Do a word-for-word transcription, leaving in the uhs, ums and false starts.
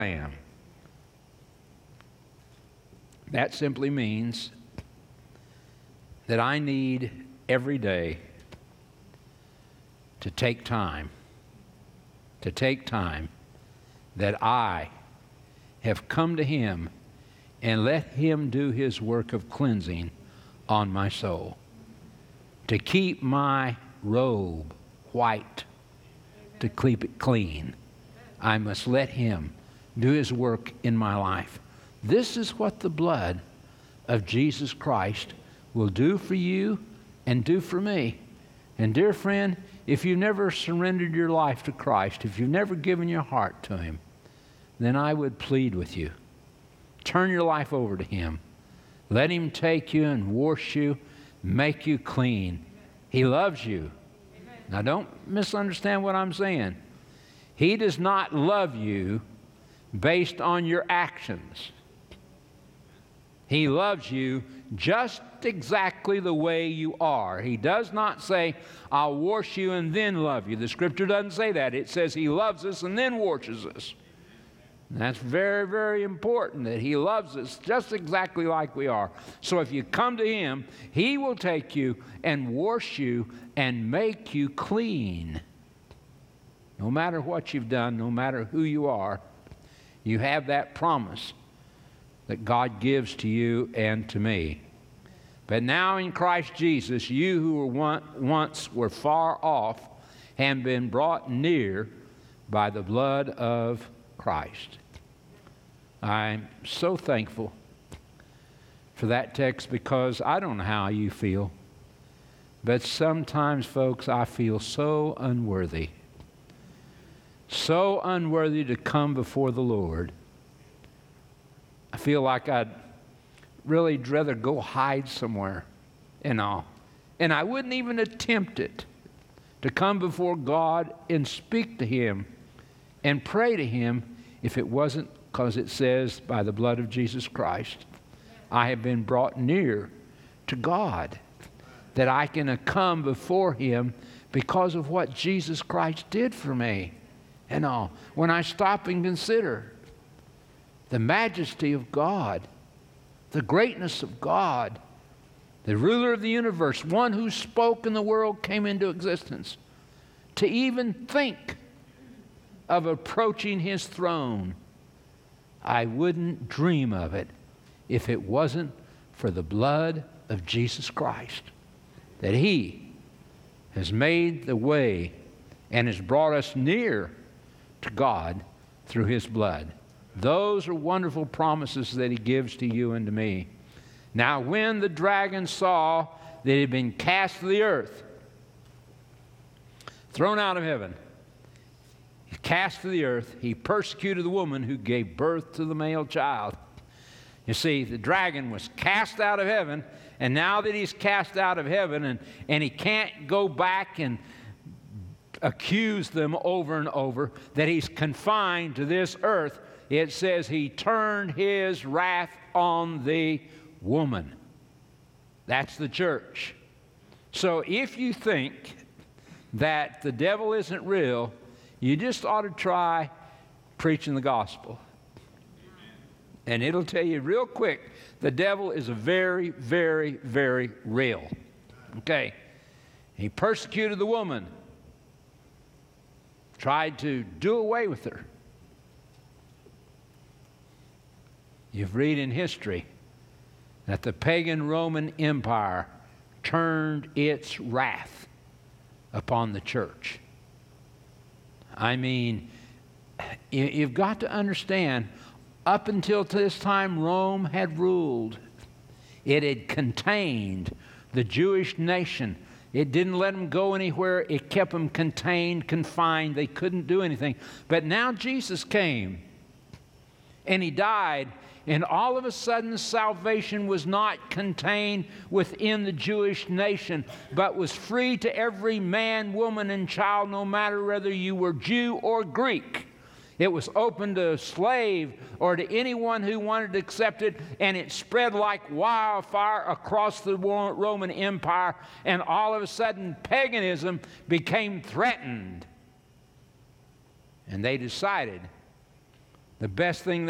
I am. That simply means that I need every day to take time, to take time that I have come to Him and let Him do His work of cleansing on my soul, to keep my robe white, to keep it clean. I must let Him do His work in my life. This is what the blood of Jesus Christ will do for you and do for me. And dear friend, if you've never surrendered your life to Christ, if you've never given your heart to Him, then I would plead with you. Turn your life over to Him. Let Him take you and wash you, make you clean. He loves you. Now don't misunderstand what I'm saying. He does not love you based on your actions. He loves you just exactly the way you are. He does not say, I'll wash you and then love you. The Scripture doesn't say that. It says He loves us and then washes us. And that's very, very important, that He loves us just exactly like we are. So if you come to Him, He will take you and wash you and make you clean. No matter what you've done, no matter who you are, you have that promise that God gives to you and to me. But now in Christ Jesus, you who were one, once were far off have been brought near by the blood of Christ. I'm so thankful for that text, because I don't know how you feel, but sometimes, folks, I feel so unworthy. So unworthy to come before the Lord. I feel like I'd really rather go hide somewhere and all. And I wouldn't even attempt it, to come before God and speak to Him and pray to Him, if it wasn't because it says, by the blood of Jesus Christ, I have been brought near to God, that I can come before Him because of what Jesus Christ did for me and all. When I stop and consider the majesty of God, the greatness of God, the ruler of the universe, one who spoke and the world came into existence, to even think of approaching His throne, I wouldn't dream of it if it wasn't for the blood of Jesus Christ, that He has made the way and has brought us near to God through His blood. Those are wonderful promises that He gives to you and to me. Now, when the dragon saw that he had been cast to the earth, thrown out of heaven, cast to the earth, he persecuted the woman who gave birth to the male child. You see, the dragon was cast out of heaven, and now that he's cast out of heaven and, and he can't go back and accuse them over and over, that he's confined to this earth, it says he turned his wrath on the woman. That's the church. So if you think that the devil isn't real, you just ought to try preaching the gospel. And it'll tell you real quick, the devil is a very, very, very real. Okay. He persecuted the woman, tried to do away with her. You read in history that the pagan Roman Empire turned its wrath upon the church. I mean, you've got to understand, up until this time, Rome had ruled. It had contained the Jewish nation. It didn't let them go anywhere. It kept them contained, confined. They couldn't do anything. But now Jesus came, and He died, and all of a sudden salvation was not contained within the Jewish nation, but was free to every man, woman, and child, no matter whether you were Jew or Greek. It was open to slave or to anyone who wanted to accept it, and it spread like wildfire across the Roman Empire, and all of a sudden paganism became threatened. And they decided The best thing